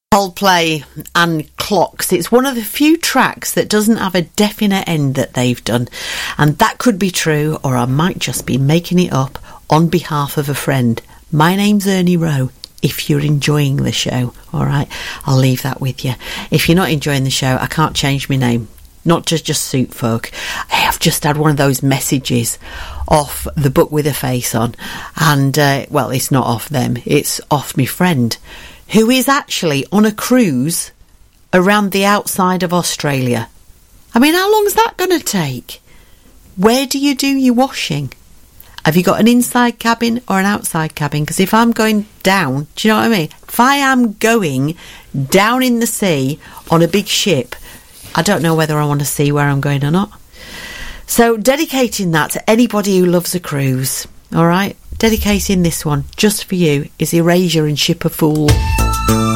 Coldplay and Clocks. It's one of the few tracks that doesn't have a definite end that they've done, and that could be true, or I might just be making it up on behalf of a friend. My name's Ernie Rowe. If you're enjoying the show, all right, I'll leave that with you. If you're not enjoying the show, I can't change my name. Not just Suit Folk. I've just had one of those messages off the Book with a Face on, and well, it's not off them, it's off my friend, who is actually on a cruise around the outside of Australia. I mean, how long's that going to take? Where do you do your washing? Have you got an inside cabin or an outside cabin? Because if I'm going down, do you know what I mean? If I am going down in the sea on a big ship, I don't know whether I want to see where I'm going or not. So dedicating that to anybody who loves a cruise, all right? Dedicating this one just for you is Erasure and Ship of Fools.